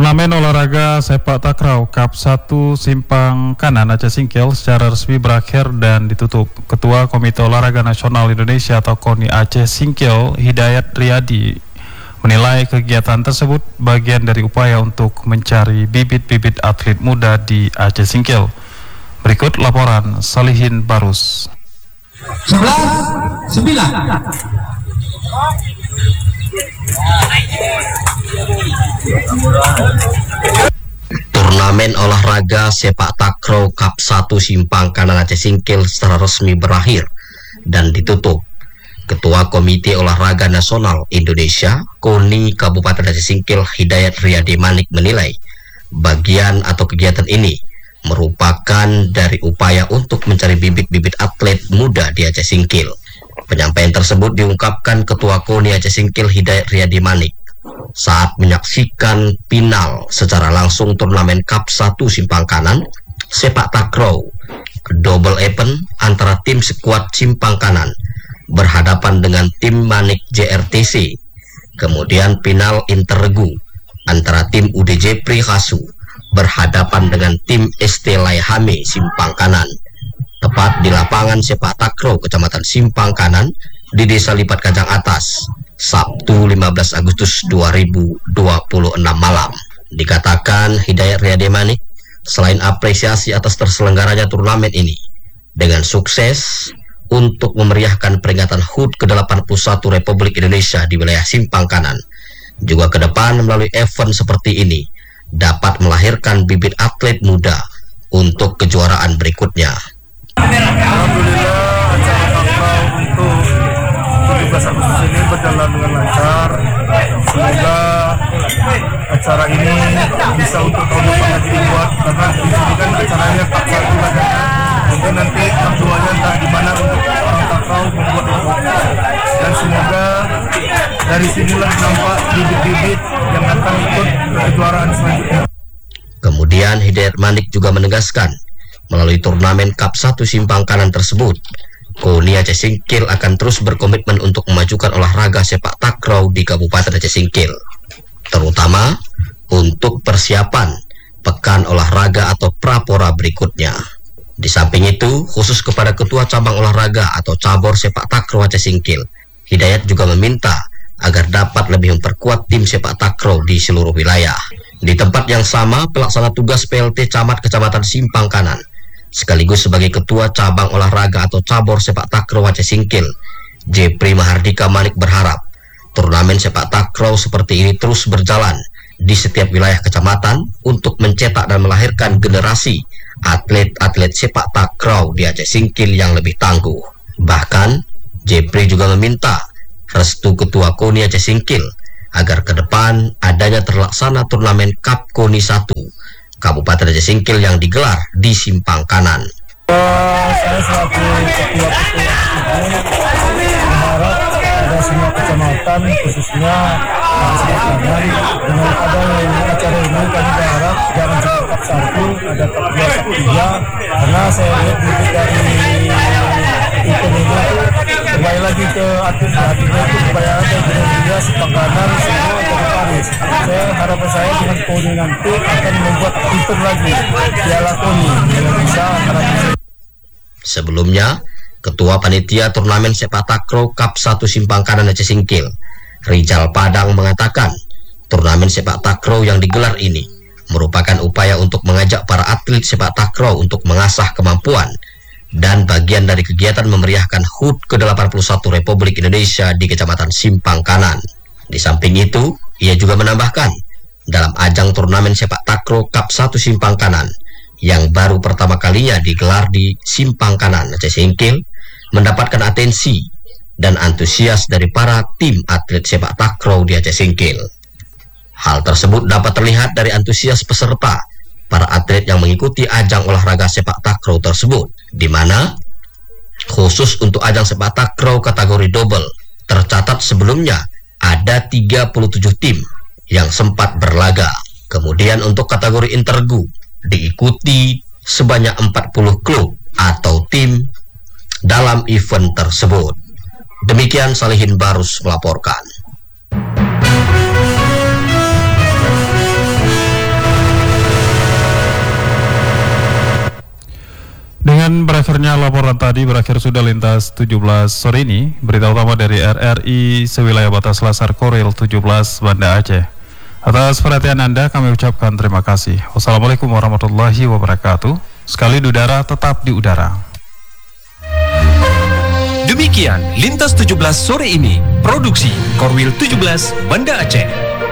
Turnamen olahraga sepak takraw Cup 1 Simpang Kanan Aceh Singkil secara resmi berakhir dan ditutup. Ketua Komite Olahraga Nasional Indonesia atau KONI Aceh Singkil, Hidayat Riyadi, menilai kegiatan tersebut bagian dari upaya untuk mencari bibit-bibit atlet muda di Aceh Singkil. Berikut laporan Salihin Barus. 11-9. Turnamen olahraga sepak takraw Cup 1 Simpang Kanan Aceh Singkil secara resmi berakhir dan ditutup. Ketua Komite Olahraga Nasional Indonesia KONI Kabupaten Aceh Singkil, Hidayat Riyadi Manik, menilai bagian atau kegiatan ini merupakan dari upaya untuk mencari bibit-bibit atlet muda di Aceh Singkil. Penyampaian tersebut diungkapkan Ketua KONI Aceh Singkil, Hidayat Riyadi Manik, saat menyaksikan final secara langsung turnamen Cup 1 Simpang Kanan sepak takraw double event antara tim skuad Simpang Kanan berhadapan dengan tim Manik JRTC, kemudian final interregu antara tim UDJ Prihasu berhadapan dengan tim ST Laihame Simpang Kanan, tepat di lapangan sepak takraw Kecamatan Simpang Kanan di Desa Lipat Kajang Atas, Sabtu 15 Agustus 2026 malam. Dikatakan Hidayat Riyadi Manik, selain apresiasi atas terselenggaranya turnamen ini dengan sukses untuk memeriahkan peringatan HUT ke-81 Republik Indonesia di wilayah Simpang Kanan, juga ke depan melalui event seperti ini dapat melahirkan bibit atlet muda untuk kejuaraan berikutnya. Alhamdulillah, acara takraw untuk 17 Agustus ini berjalan dengan lancar. Semoga acara ini bisa untuk tahun depan lagi dibuat, karena di sini kan acaranya Cup 1 lagi. Mungkin nanti Cup 2-nya entah di mana untuk orang takraw membuat event. Dan semoga dari sinilah nampak bibit-bibit yang akan ikut kejuaraan selanjutnya. Kemudian Hidayat Manik juga menegaskan, melalui turnamen Cup 1 Simpang Kanan tersebut, KONI Aceh Singkil akan terus berkomitmen untuk memajukan olahraga sepak takraw di Kabupaten Aceh Singkil, terutama untuk persiapan Pekan Olahraga atau Prapora berikutnya. Di samping itu, khusus kepada Ketua Cabang Olahraga atau Cabur Sepak Takraw Aceh Singkil, Hidayat juga meminta agar dapat lebih memperkuat tim sepak takraw di seluruh wilayah. Di tempat yang sama, pelaksana tugas PLT Camat Kecamatan Simpang Kanan sekaligus sebagai Ketua Cabang Olahraga atau Cabur Sepak Takraw Aceh Singkil, Jepri Mahardika Manik, berharap turnamen sepak takraw seperti ini terus berjalan di setiap wilayah kecamatan untuk mencetak dan melahirkan generasi atlet-atlet sepak takraw di Aceh Singkil yang lebih tangguh. Bahkan Jepri juga meminta restu Ketua KONI Aceh Singkil agar ke depan adanya terlaksana turnamen Cup KONI 1 Kabupaten Aceh Singkil yang digelar di Simpang Kanan. Saya selaku ketua berharap pada semua kecamatan, khususnya Simpang Kanan, dengan adanya acara ini kami berharap jangan cuma Cup 1, ada Cup 2, Cup 3, karena saya lihat bibit dari event ini kembali lagi ke atletnya itu supaya ada Indonesia Simpang Kanan semua dari Paris. Harapan saya dengan KONI nanti akan membuat event lagi Piala KONI yang bisa harapan. Sebelumnya, Ketua Panitia Turnamen Sepak Takraw Cup 1 Simpang Kanan Aceh Singkil, Rizal Padang, mengatakan turnamen sepak takraw yang digelar ini merupakan upaya untuk mengajak para atlet sepak takraw untuk mengasah kemampuan dan bagian dari kegiatan memeriahkan HUT ke-81 Republik Indonesia di Kecamatan Simpang Kanan. Di samping itu, ia juga menambahkan, dalam ajang turnamen sepak takraw Cup 1 Simpang Kanan yang baru pertama kalinya digelar di Simpang Kanan Aceh Singkil, mendapatkan atensi dan antusias dari para tim atlet sepak takraw di Aceh Singkil. Hal tersebut dapat terlihat dari antusias peserta, para atlet yang mengikuti ajang olahraga sepak takraw tersebut, di mana khusus untuk ajang sepak takraw kategori double tercatat sebelumnya ada 37 tim yang sempat berlaga. Kemudian untuk kategori intergu diikuti sebanyak 40 klub atau tim dalam event tersebut. Demikian Salihin Barus melaporkan. Dengan berakhirnya laporan tadi, berakhir sudah lintas 17 sore ini. Berita utama dari RRI sewilayah batas Lasar Koril 17 Banda Aceh. Atas perhatian Anda kami ucapkan terima kasih. Wassalamualaikum warahmatullahi wabarakatuh. Sekali di udara, tetap di udara. Demikian Lintas 17 sore ini, produksi Korwil 17 Banda Aceh.